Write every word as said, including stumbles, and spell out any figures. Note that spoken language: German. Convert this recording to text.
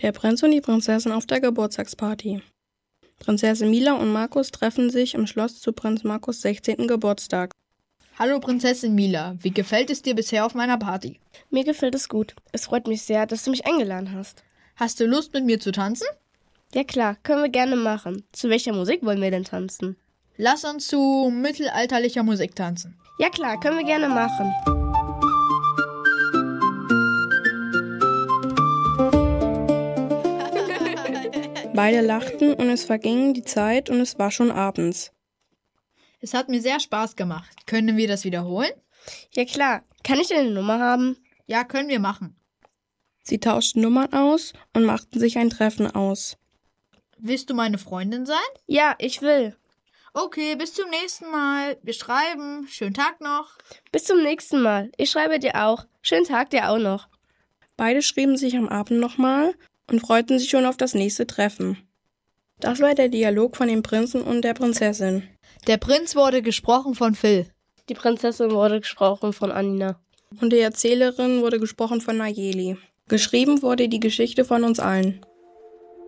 Der Prinz und die Prinzessin auf der Geburtstagsparty. Prinzessin Mila und Markus treffen sich im Schloss zu Prinz Markus' sechzehnten Geburtstag. Hallo Prinzessin Mila, wie gefällt es dir bisher auf meiner Party? Mir gefällt es gut. Es freut mich sehr, dass du mich eingeladen hast. Hast du Lust, mit mir zu tanzen? Ja klar, können wir gerne machen. Zu welcher Musik wollen wir denn tanzen? Lass uns zu mittelalterlicher Musik tanzen. Ja klar, können wir gerne machen. Beide lachten und es verging die Zeit und es war schon abends. Es hat mir sehr Spaß gemacht. Können wir das wiederholen? Ja klar. Kann ich deine Nummer haben? Ja, können wir machen. Sie tauschten Nummern aus und machten sich ein Treffen aus. Willst du meine Freundin sein? Ja, ich will. Okay, bis zum nächsten Mal. Wir schreiben. Schönen Tag noch. Bis zum nächsten Mal. Ich schreibe dir auch. Schönen Tag dir auch noch. Beide schrieben sich am Abend nochmal und freuten sich schon auf das nächste Treffen. Das war der Dialog von dem Prinzen und der Prinzessin. Der Prinz wurde gesprochen von Phil. Die Prinzessin wurde gesprochen von Anina. Und die Erzählerin wurde gesprochen von Nayeli. Geschrieben wurde die Geschichte von uns allen.